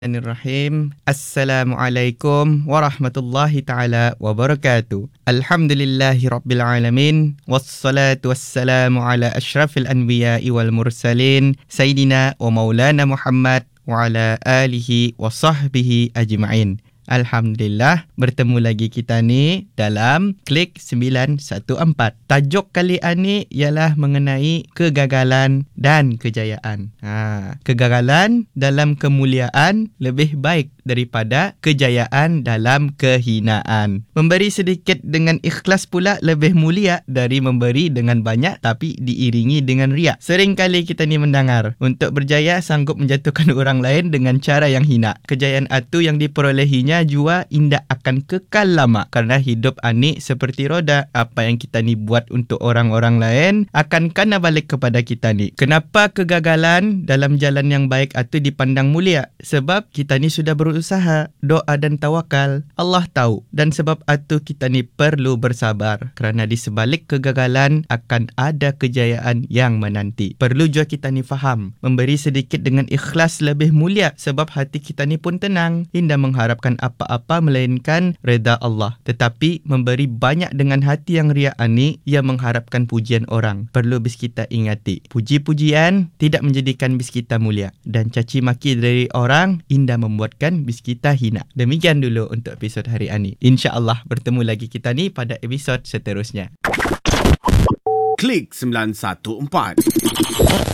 Bismillahirrahmanirrahim. Assalamualaikum warahmatullahi taala wabarakatuh. Alhamdulillahi rabbil alamin. Wassalatu wassalamu ala asyrafil anbiya'i wal mursalin Sayyidina wa maulana Muhammad wa ala alihi wa sahbihi ajma'in. Alhamdulillah, bertemu lagi kita ni dalam Klik 914. Tajuk kali ini ialah mengenai kegagalan dan kejayaan. Kegagalan dalam kemuliaan lebih baik daripada kejayaan dalam kehinaan. Memberi sedikit dengan ikhlas pula lebih mulia dari memberi dengan banyak tapi diiringi dengan riak. Sering kali kita ni mendengar, untuk berjaya sanggup menjatuhkan orang lain dengan cara yang hina. Kejayaan itu yang diperolehinya jua indah akan kekal lama, karena hidup ani seperti roda. Apa yang kita ni buat untuk orang-orang lain akan kena balik kepada kita ni. Kenapa kegagalan dalam jalan yang baik itu dipandang mulia? Sebab kita ni sudah berusaha, doa dan tawakal. Allah tahu, dan sebab itu kita ni perlu bersabar, kerana di sebalik kegagalan akan ada kejayaan yang menanti. Perlu juga kita ni faham, memberi sedikit dengan ikhlas lebih mulia, sebab hati kita ni pun tenang, tidak mengharapkan apa-apa melainkan reda Allah. Tetapi memberi banyak dengan hati yang riak ni, ia mengharapkan pujian orang. Perlu bis kita ingati, puji-pujian tidak menjadikan bis kita mulia, dan caci maki dari orang indah membuatkan bis kita hina. Demikian dulu untuk episod hari ini. InsyaAllah bertemu lagi kita ni pada episod seterusnya. Klik 914.